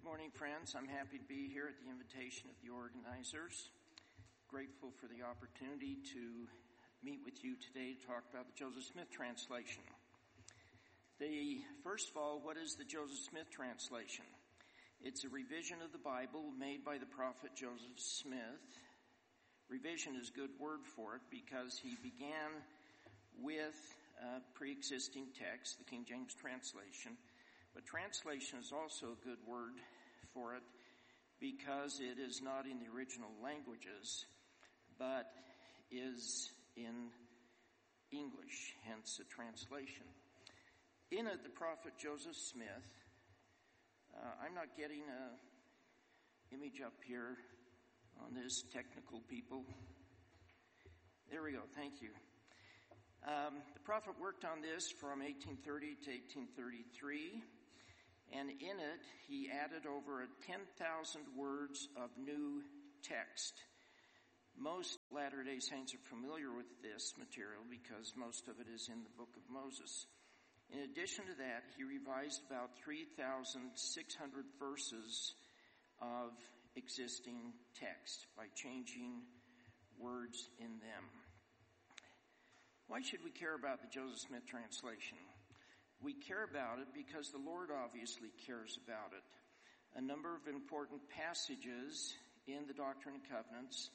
Good morning, friends. I'm happy to be here at the invitation of the organizers. Grateful for the opportunity to meet with you today to talk about the Joseph Smith translation. First of all, what is the Joseph Smith translation? It's a revision of the Bible made by the prophet Joseph Smith. Revision is a good word for it because he began with pre-existing text, the King James translation. But translation is also a good word for it because it is not in the original languages, but is in English, hence a translation. In it, the prophet Joseph Smith, I'm not getting an image up here on this, technical people. There we go, thank you. The prophet worked on this from 1830 to 1833. And in it, he added over 10,000 words of new text. Most Latter-day Saints are familiar with this material because most of it is in the Book of Moses. In addition to that, he revised about 3,600 verses of existing text by changing words in them. Why should we care about the Joseph Smith translation? We care about it because the Lord obviously cares about it. A number of important passages in the Doctrine and Covenants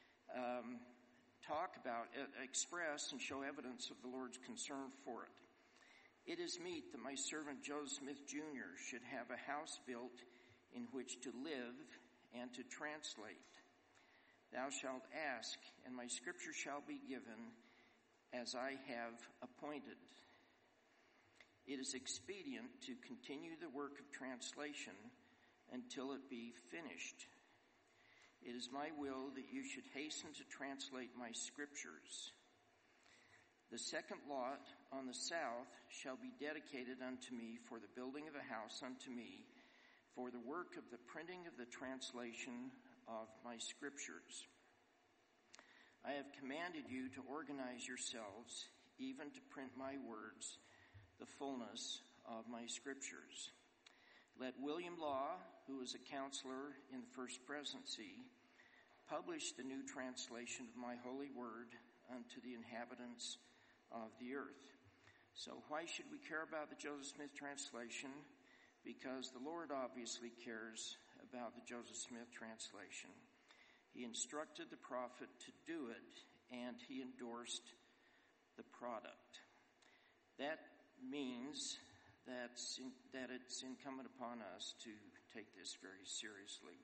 express and show evidence of the Lord's concern for it. It is meet that my servant Joseph Smith Jr. should have a house built in which to live and to translate. Thou shalt ask, and my scripture shall be given as I have appointed. It is expedient to continue the work of translation until it be finished. It is my will that you should hasten to translate my scriptures. The second lot on the south shall be dedicated unto me for the building of a house unto me, for the work of the printing of the translation of my scriptures. I have commanded you to organize yourselves, even to print my words, the fullness of my scriptures. Let William Law, who was a counselor in the First Presidency, publish the new translation of my holy word unto the inhabitants of the earth. So why should we care about the Joseph Smith translation? Because the Lord obviously cares about the Joseph Smith translation. He instructed the prophet to do it, and he endorsed the product. That means that it's incumbent upon us to take this very seriously.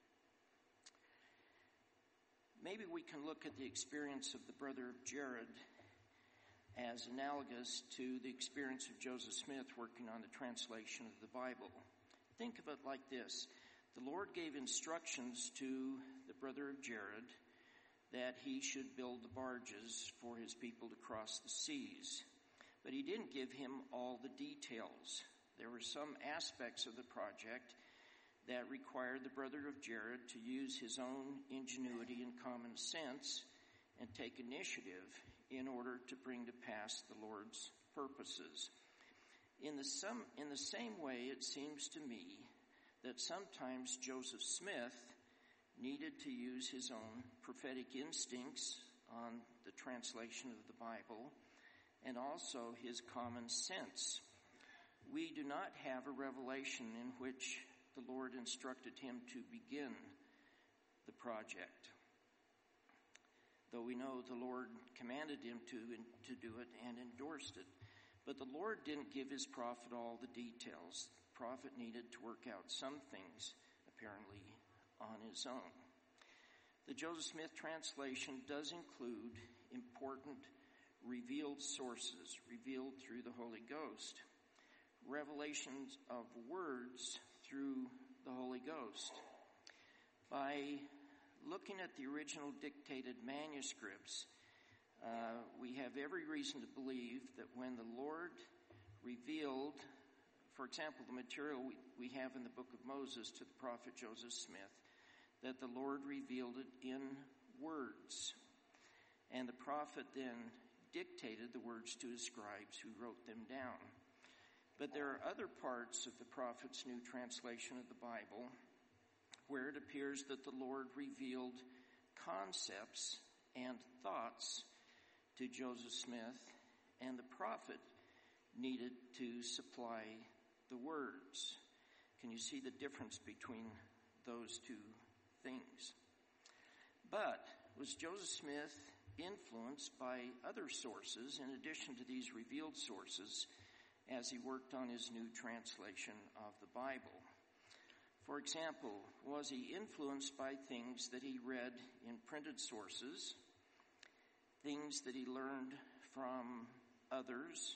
Maybe we can look at the experience of the brother of Jared as analogous to the experience of Joseph Smith working on the translation of the Bible. Think of it like this. The Lord gave instructions to the brother of Jared that he should build the barges for his people to cross the seas. But he didn't give him all the details. There were some aspects of the project that required the brother of Jared to use his own ingenuity and common sense and take initiative in order to bring to pass the Lord's purposes. In the same way, it seems to me that sometimes Joseph Smith needed to use his own prophetic instincts on the translation of the Bible and also his common sense. We do not have a revelation in which the Lord instructed him to begin the project, though we know the Lord commanded him to do it and endorsed it. But the Lord didn't give his prophet all the details. The prophet needed to work out some things, apparently, on his own. The Joseph Smith translation does include important revealed sources, revealed through the Holy Ghost. Revelations of words through the Holy Ghost. By looking at the original dictated manuscripts, we have every reason to believe that when the Lord revealed, for example, the material we have in the Book of Moses to the prophet Joseph Smith, that the Lord revealed it in words. And the prophet then dictated the words to his scribes who wrote them down. But there are other parts of the prophet's new translation of the Bible where it appears that the Lord revealed concepts and thoughts to Joseph Smith, and the prophet needed to supply the words. Can you see the difference between those two things? But was Joseph Smith influenced by other sources in addition to these revealed sources as he worked on his new translation of the Bible? For example, was he influenced by things that he read in printed sources, things that he learned from others,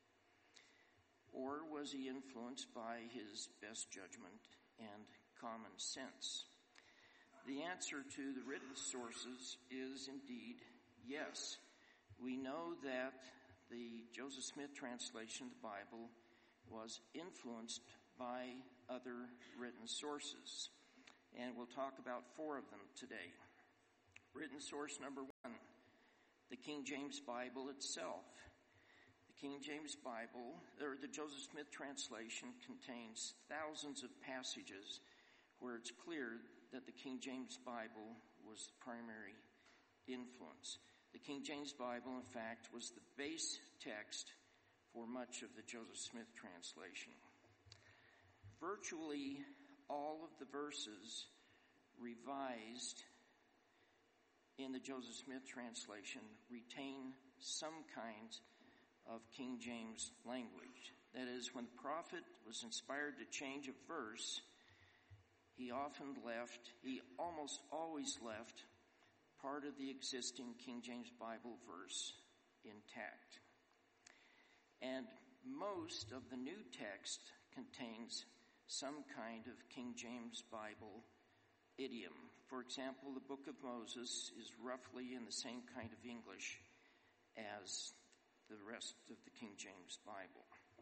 or was he influenced by his best judgment and common sense? The answer to the written sources is indeed yes. We know that the Joseph Smith translation of the Bible was influenced by other written sources, and we'll talk about 4 of them today. Written source number 1, the King James Bible itself. The King James Bible, or the Joseph Smith translation, contains thousands of passages where it's clear that the King James Bible was the primary influence. The King James Bible, in fact, was the base text for much of the Joseph Smith translation. Virtually all of the verses revised in the Joseph Smith translation retain some kind of King James language. That is, when the prophet was inspired to change a verse, he almost always left part of the existing King James Bible verse intact. And most of the New Text contains some kind of King James Bible idiom. For example, the Book of Moses is roughly in the same kind of English as the rest of the King James Bible.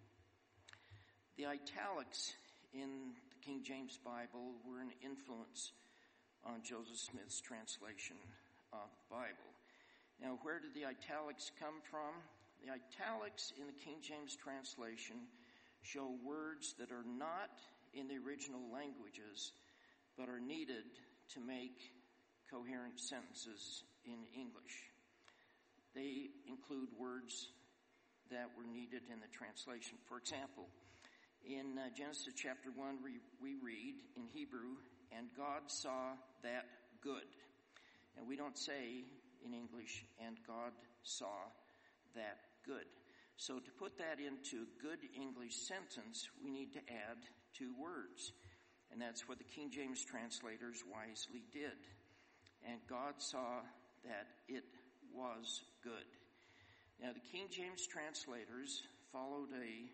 The italics in the King James Bible were an influence on Joseph Smith's translation of the Bible. Now, where did the italics come from? The italics in the King James translation show words that are not in the original languages, but are needed to make coherent sentences in English. They include words that were needed in the translation. For example, in Genesis chapter 1, we read in Hebrew, "And God saw that good." And we don't say in English, "And God saw that good." So to put that into a good English sentence, we need to add 2 words. And that's what the King James translators wisely did. And God saw that it was good. Now, the King James translators followed a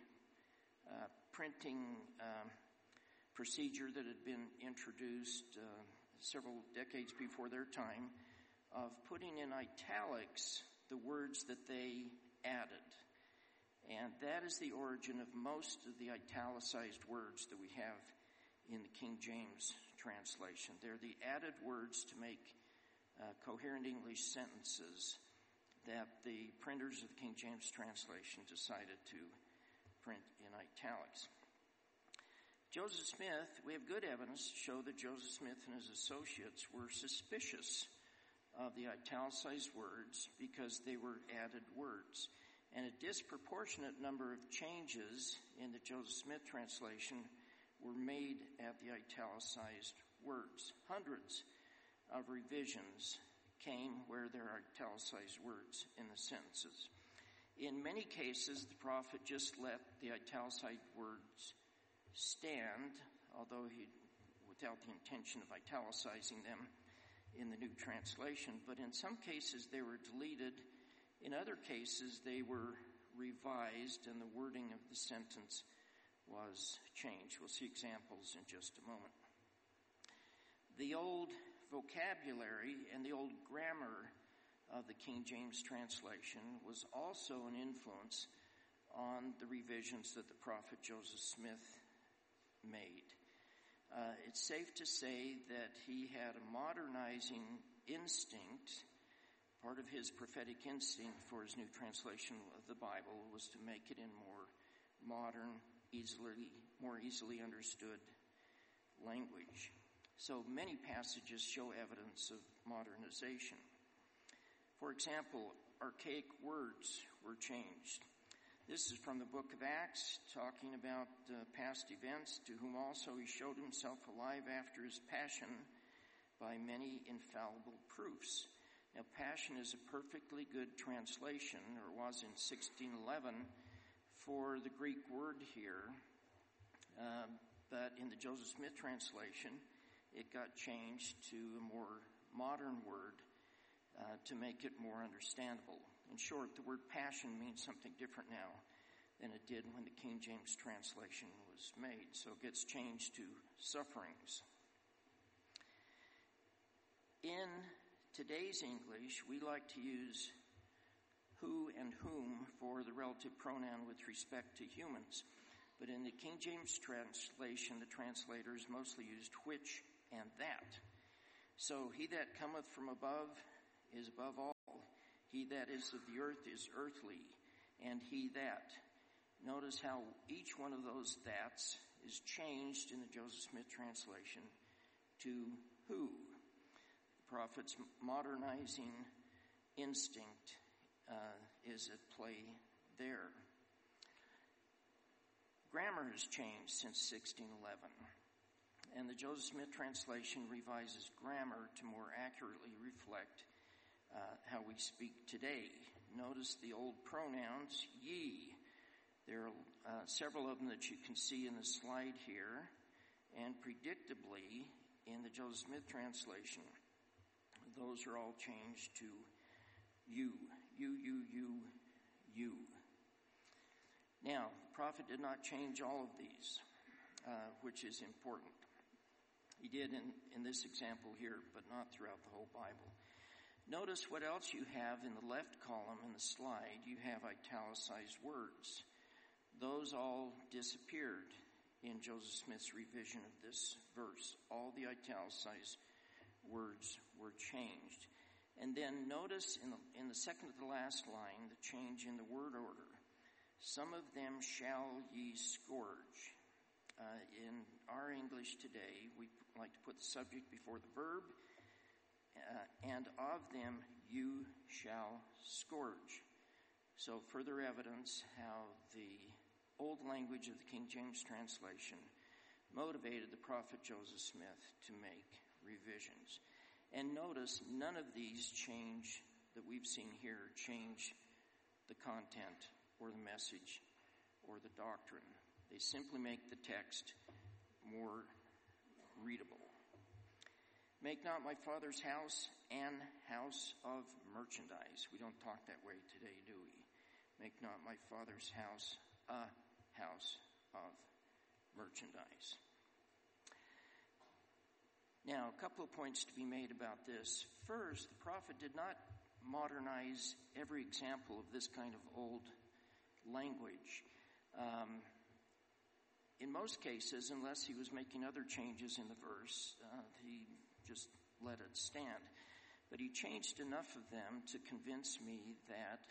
printing procedure that had been introduced several decades before their time of putting in italics the words that they added. And that is the origin of most of the italicized words that we have in the King James translation. They're the added words to make coherent English sentences that the printers of the King James translation decided to print in italics. Joseph Smith, we have good evidence to show that Joseph Smith and his associates were suspicious of the italicized words because they were added words. And a disproportionate number of changes in the Joseph Smith translation were made at the italicized words. Hundreds of revisions came where there are italicized words in the sentences. In many cases, the prophet just let the italicized words stand, although without the intention of italicizing them in the new translation. But in some cases, they were deleted. In other cases, they were revised and the wording of the sentence was changed. We'll see examples in just a moment. The old vocabulary and the old grammar of the King James translation was also an influence on the revisions that the prophet Joseph Smith made. It's safe to say that he had a modernizing instinct. Part of his prophetic instinct for his new translation of the Bible was to make it in more modern more easily understood language. So many passages show evidence of modernization. For example, archaic words were changed. This is from the book of Acts, talking about past events, to whom also he showed himself alive after his passion by many infallible proofs. Now, passion is a perfectly good translation, or was in 1611, for the Greek word here, but in the Joseph Smith translation, it got changed to a more modern word to make it more understandable. In short, the word passion means something different now than it did when the King James translation was made, so it gets changed to sufferings. In today's English, we like to use who and whom for the relative pronoun with respect to humans. But in the King James translation, the translators mostly used which and that. So he that cometh from above is above all. He that is of the earth is earthly, and he that. Notice how each one of those that's is changed in the Joseph Smith translation to who. The prophet's modernizing instinct is at play there. Grammar has changed since 1611, and the Joseph Smith translation revises grammar to more accurately reflect how we speak today. Notice the old pronouns, ye. There are several of them that you can see in the slide here, and predictably, in the Joseph Smith translation, those are all changed to you. You. Now, the prophet did not change all of these, which is important. He did in this example here, but not throughout the whole Bible. Notice what else you have in the left column in the slide. You have italicized words. Those all disappeared in Joseph Smith's revision of this verse. All the italicized words were changed. And then notice in the second to the last line, the change in the word order. Some of them shall ye scourge. In our English today, we like to put the subject before the verb, and of them you shall scourge. So further evidence how the old language of the King James translation motivated the prophet Joseph Smith to make revisions. And notice none of these change, that we've seen here, change the content or the message or the doctrine. They simply make the text more readable. Make not my Father's house an house of merchandise. We don't talk that way today, do we? Make not my Father's house a house of merchandise. Now, a couple of points to be made about this. First, the prophet did not modernize every example of this kind of old language. In most cases, unless he was making other changes in the verse, he just let it stand. But he changed enough of them to convince me that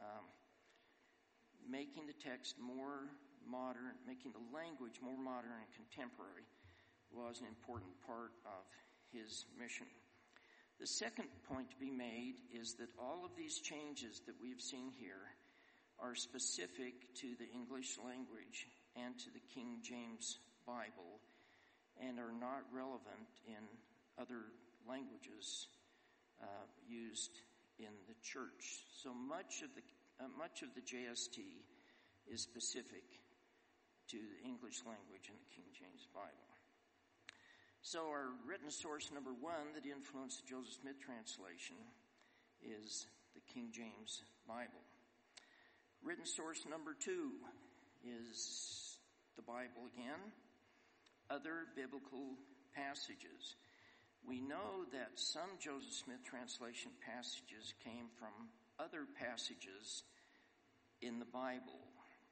making the text more modern, making the language more modern and contemporary was an important part of his mission. The second point to be made is that all of these changes that we've seen here are specific to the English language and to the King James Bible and are not relevant in other languages used in the church. So much of the JST is specific to the English language and the King James Bible. So our written source number one that influenced the Joseph Smith translation is the King James Bible. Written source number two is the Bible again. Other biblical passages. We know that some Joseph Smith translation passages came from other passages in the Bible.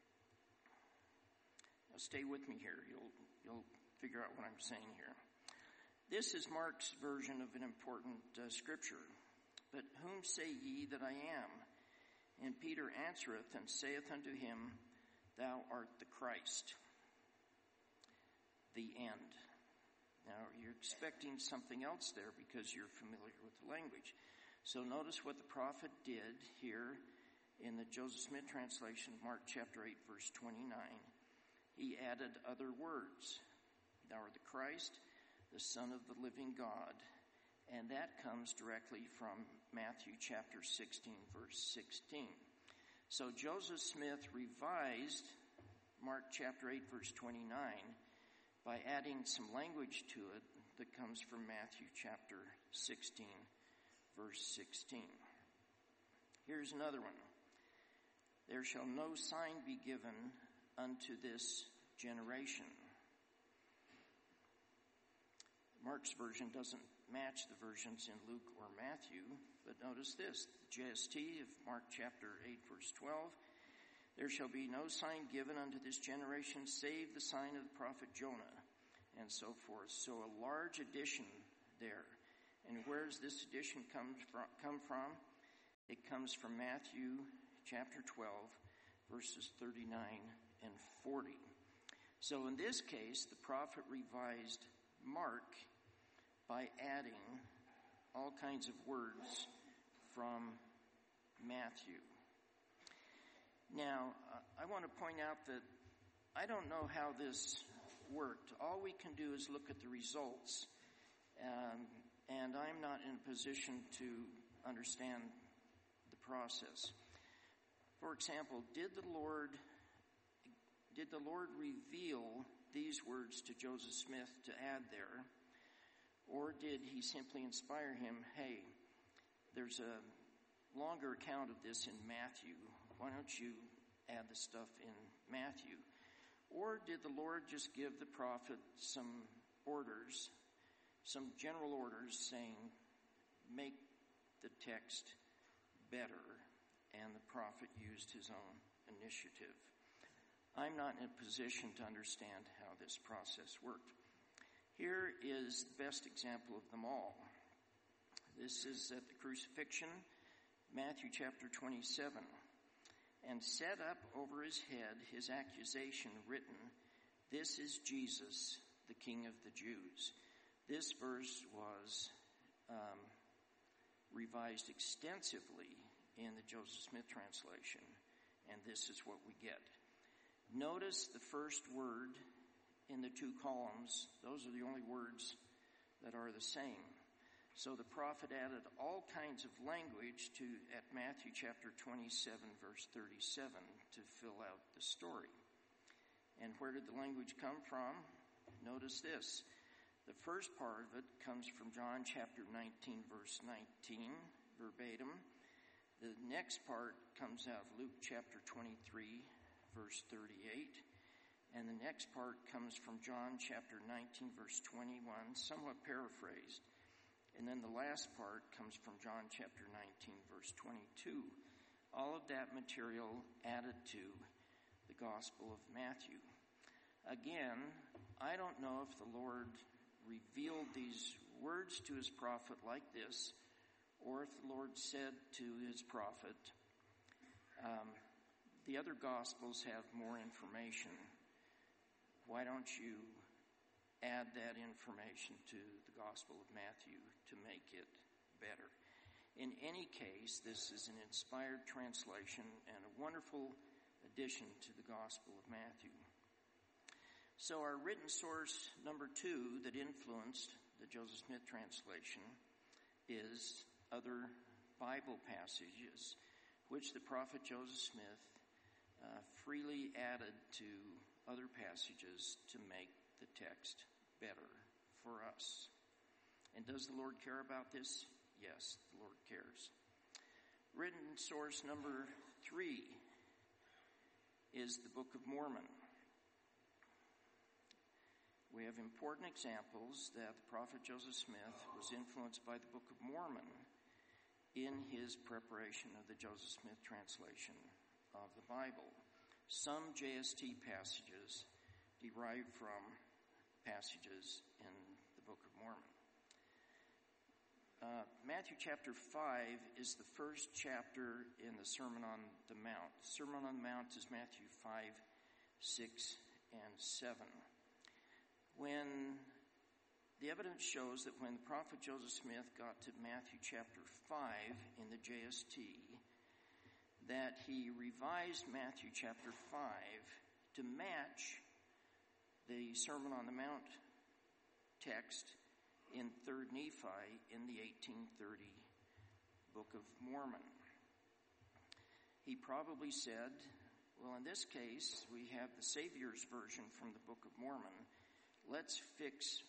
Now stay with me here. You'll figure out what I'm saying here. This is Mark's version of an important scripture. But whom say ye that I am? And Peter answereth and saith unto him, Thou art the Christ. the end. Now, you're expecting something else there because you're familiar with the language. So notice what the prophet did here in the Joseph Smith translation of Mark chapter 8, verse 29. He added other words. Thou art the Christ, the Son of the living God. And that comes directly from Matthew chapter 16, verse 16. So Joseph Smith revised Mark chapter 8, verse 29 by adding some language to it that comes from Matthew chapter 16, verse 16. Here's another one. There shall no sign be given unto this generation. Mark's version doesn't match the versions in Luke or Matthew, but notice this, the JST of Mark chapter 8, verse 12. There shall be no sign given unto this generation save the sign of the prophet Jonah, and so forth. So a large addition there. And where does this addition come from? It comes from Matthew chapter 12, verses 39 and 40. So in this case, the prophet revised Mark by adding all kinds of words from Matthew. Now, I want to point out that I don't know how this worked. All we can do is look at the results, and I'm not in a position to understand the process. For example, did the Lord reveal these words to Joseph Smith to add there, or did he simply inspire him, hey, there's a longer account of this in Matthew. Why don't you add the stuff in Matthew? Or did the Lord just give the prophet some orders, some general orders saying, make the text better, and the prophet used his own initiative? I'm not in a position to understand how this process worked. Here is the best example of them all. This is at the crucifixion, Matthew chapter 27. And set up over his head his accusation written, this is Jesus, the King of the Jews. This verse was revised extensively in the Joseph Smith translation, and this is what we get. Notice the first word in the two columns. Those are the only words that are the same. So the prophet added all kinds of language at Matthew chapter 27, verse 37 to fill out the story. And where did the language come from? Notice this. The first part of it comes from John chapter 19, verse 19, verbatim. The next part comes out of Luke chapter 23, verse 38. And the next part comes from John chapter 19, verse 21, somewhat paraphrased. And then the last part comes from John chapter 19, verse 22. All of that material added to the Gospel of Matthew. Again, I don't know if the Lord revealed these words to his prophet like this, or if the Lord said to his prophet, the other Gospels have more information. Why don't you add that information to the Gospel of Matthew to make it better? In any case, this is an inspired translation and a wonderful addition to the Gospel of Matthew. So our written source number 2 that influenced the Joseph Smith translation is other Bible passages which the prophet Joseph Smith freely added to other passages to make the text better for us. And does the Lord care about this? Yes, the Lord cares. Written source number 3 is the Book of Mormon. We have important examples that the prophet Joseph Smith was influenced by the Book of Mormon in his preparation of the Joseph Smith translation of the Bible. Some JST passages derive from passages in the Book of Mormon. Matthew chapter 5 is the first chapter in the Sermon on the Mount. The Sermon on the Mount is Matthew 5, 6, and 7. when the evidence shows that when the prophet Joseph Smith got to Matthew chapter 5 in the JST, that he revised Matthew chapter 5 to match the Sermon on the Mount text in 3rd Nephi in the 1830 Book of Mormon. He probably said, well, in this case, we have the Savior's version from the Book of Mormon. Let's fix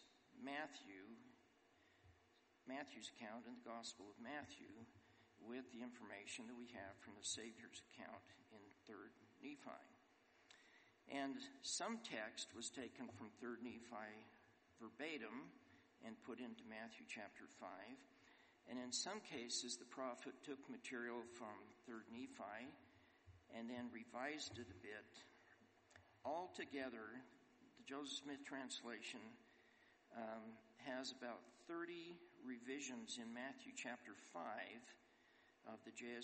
Matthew's account in the Gospel of Matthew with the information that we have from the Savior's account in 3rd Nephi. And some text was taken from 3rd Nephi verbatim and put into Matthew chapter 5. And in some cases, the prophet took material from 3rd Nephi and then revised it a bit. Altogether, the Joseph Smith translation has about 30 revisions in Matthew chapter 5 of the JST